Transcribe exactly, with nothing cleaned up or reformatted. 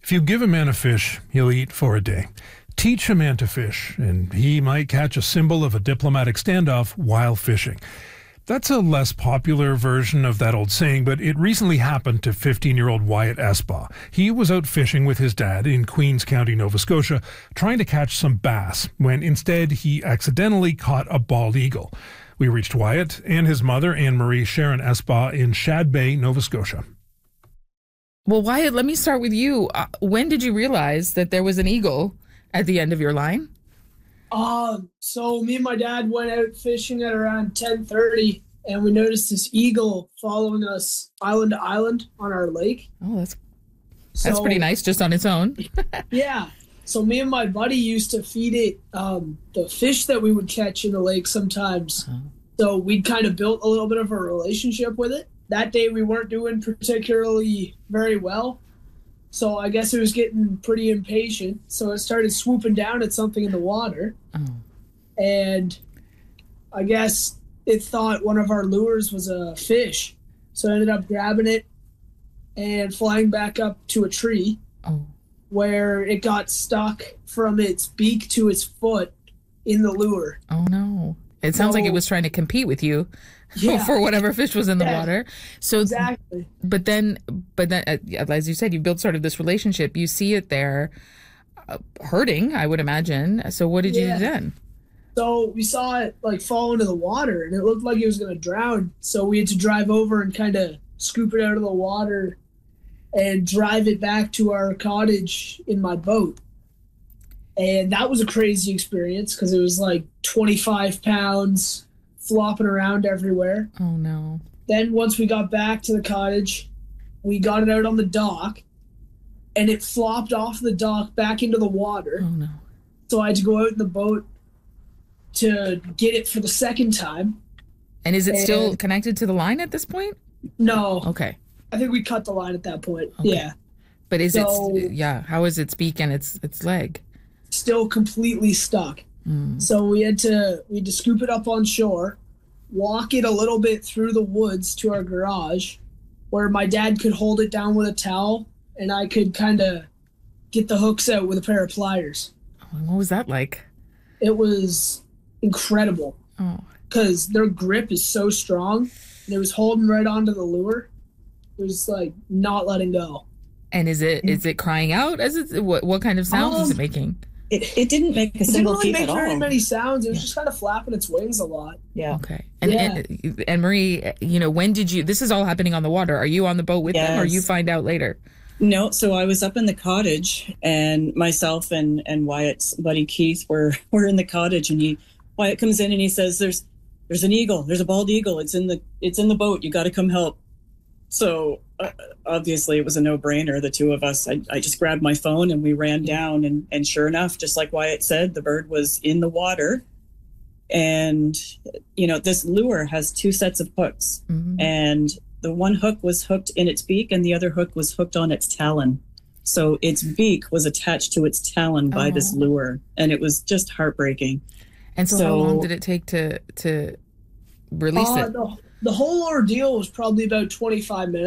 If you give a man a fish, he'll eat for a day. Teach a man to fish, and he might catch a symbol of a diplomatic standoff while fishing. That's a less popular version of that old saying, but it recently happened to fifteen-year-old Wyatt Espa. He was out fishing with his dad in Queens County, Nova Scotia, trying to catch some bass, when instead he accidentally caught a bald eagle. We reached Wyatt and his mother, Anne-Marie Sharon Espa, in Shad Bay, Nova Scotia. Well, Wyatt, let me start with you. Uh, when did you realize that there was an eagle at the end of your line? Um, so me and my dad went out fishing at around ten thirty, and we noticed this eagle following us island to island on our lake. Oh, that's that's so, pretty nice just on its own. Yeah. So me and my buddy used to feed it um, the fish that we would catch in the lake sometimes. Uh-huh. So we'd kind of built a little bit of a relationship with it. That day we weren't doing particularly very well. So I guess it was getting pretty impatient. So it started swooping down at something in the water. Oh. And I guess it thought one of our lures was a fish. So I ended up grabbing it and flying back up to a tree oh. where it got stuck from its beak to its foot in the lure. Oh, no. It sounds so, like it was trying to compete with you. Yeah. For whatever fish was in the yeah, water. So exactly. But then, but then, uh, as you said, you built sort of this relationship. You see it there uh, hurting, I would imagine. So what did yeah. you do then? So we saw it like fall into the water, and it looked like it was going to drown. So we had to drive over and kind of scoop it out of the water and drive it back to our cottage in my boat. And that was a crazy experience because it was like twenty-five pounds flopping around everywhere. Oh, no. Then once we got back to the cottage, we got it out on the dock, and it flopped off the dock back into the water. Oh, no. So I had to go out in the boat to get it for the second time. And is it and still connected to the line at this point? No. Okay. I think we cut the line at that point. Okay. Yeah. But is so, it, yeah, how is its beak and its its leg? Still completely stuck. Mm. So we had to we had to scoop it up on shore, walk it a little bit through the woods to our garage, where my dad could hold it down with a towel, and I could kind of get the hooks out with a pair of pliers. What was that like? It was incredible. Oh, because their grip is so strong, and it was holding right onto the lure. It was like not letting go. And is it is it crying out? As it what what kind of sounds um, is it making? It, it didn't make a single peep at all. It didn't really make very all. many sounds. It was yeah. just kind of flapping its wings a lot. Yeah. Okay. And, yeah. and and Marie, you know, when did you? This is all happening on the water. Are you on the boat with yes. them, or you find out later? No. So I was up in the cottage, and myself and and Wyatt's buddy Keith were were in the cottage, and he Wyatt comes in and he says, "There's there's an eagle. There's a bald eagle. It's in the it's in the boat. You got to come help." So uh, obviously it was a no-brainer, the two of us. I, I just grabbed my phone and we ran down, and, and sure enough, just like Wyatt said, the bird was in the water. And, you know, this lure has two sets of hooks. Mm-hmm. And the one hook was hooked in its beak and the other hook was hooked on its talon. So its beak was attached to its talon by oh. this lure. And it was just heartbreaking. And so, so how long did it take to, to release uh, it? The, the whole ordeal was probably about twenty-five minutes.